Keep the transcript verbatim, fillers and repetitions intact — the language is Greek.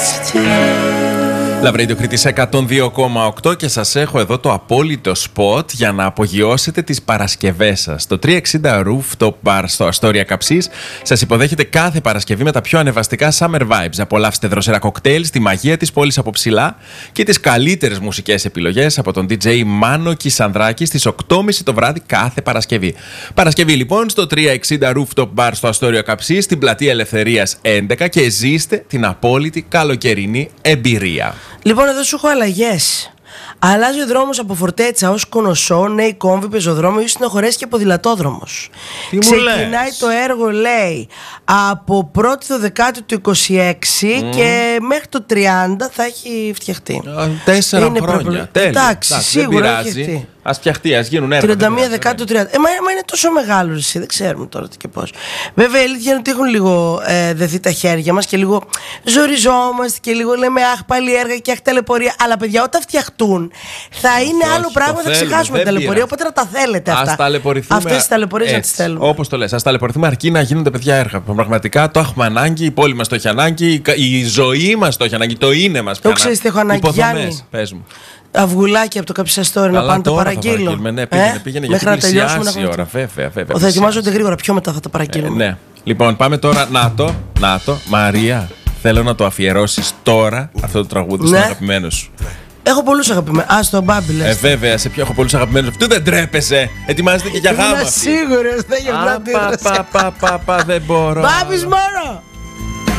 Love Radio Κρήτης εκατόν δύο κόμμα οκτώ και σας έχω εδώ το απόλυτο σποτ για να απογειώσετε τις Παρασκευές σας. Το τριακόσια εξήντα Rooftop Bar στο Αστόρια Καψής σας υποδέχεται κάθε Παρασκευή με τα πιο ανεβαστικά summer vibes. Απολαύστε δροσερά κοκτέιλ στη μαγεία της πόλης από ψηλά και τις καλύτερες μουσικές επιλογές από τον ντι τζέι Μάνο Κισανδράκη στις οκτώ και μισή το βράδυ κάθε Παρασκευή. Παρασκευή λοιπόν στο τριακόσια εξήντα Rooftop Bar στο Αστόριο Καψής στην Πλατεία Ελευθερίας έντεκα και ζήστε την απόλυτη καλοκαιρινή εμπειρία. Λοιπόν, εδώ σου έχω αλλαγές. Αλλάζει ο δρόμος από Φορτέτσα ως Κονοσό, νέοι κόμβοι, πεζοδρόμιο ή στενοχωρές και ποδηλατόδρομος. Ξεκινάει το έργο, λέει, από πρώτη το δεκάτο του είκοσι έξι mm. και μέχρι το τριάντα θα έχει φτιαχτεί. Τέσσερα χρόνια. Προπλο... Τέλεια. Εντάξει, Εντάξει, σίγουρα έχει φτιαχτεί. Ας φτιαχτεί, ας γίνουν έργα. τριάντα μία δεκάτου τριάντα. Ε, μα, μα είναι τόσο μεγάλο εσύ, δεν ξέρουμε τώρα τι και πώς. Βέβαια, η αλήθεια είναι ότι έχουν λίγο ε, δεθεί τα χέρια μας και λίγο ζοριζόμαστε και λίγο λέμε αχ, πάλι έργα και αχ, ταλαιπωρία. Αλλά παιδιά, όταν φτιαχτούν, θα όχι, είναι άλλο όχι, πράγμα, θα ξεχάσουμε την ταλαιπωρία. Οπότε να τα θέλετε αυτά. Ας ταλαιπωρηθούμε. Αυτές τις ταλαιπωρίες να τις θέλουμε. Όπως το λες, ας ταλαιπωρηθούμε αρκεί να γίνονται παιδιά έργα. Πραγματικά το έχουμε ανάγκη, η πόλη μας το έχει ανάγκη, η ζωή μας το έχει ανάγκη, το είναι μας πια. Το ξέρεις τι έχω ανάγκη, Γιάννη. Πες μου. Αυγουλάκι από το Καψιστόρι να πάνε το παραγγείλω. Ναι, πήγαινε, ε? πήγαινε μέχρι να τελειώσουμε η ώρα. Βέβαια, βέβαια. Θα ετοιμάζονται γρήγορα, πιο μετά θα τα παραγγείλουμε. Ε, ναι. Λοιπόν, πάμε τώρα. Να το, να το. Μαρία, θέλω να το αφιερώσεις τώρα αυτό το τραγούδι ναι. στον αγαπημένο σου. Έχω πολλούς αγαπημένους. Α, στον Μπάμπη λες. Ε, βέβαια, σε ποιο έχω πολλούς αγαπημένους. Αυτού δεν τρέπεσαι. Ετοιμάζεται και για γάμα. Είμαι σίγουρος, δεν για πλατήρες. Πα, πα, πα, πα, δεν μπορώ. Μπάμπης μόνο.